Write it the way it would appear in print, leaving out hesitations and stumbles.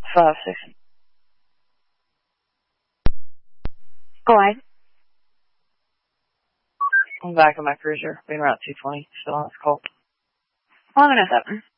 560. Go ahead. I'm back on my cruiser, being around 220, still on this call. 1107.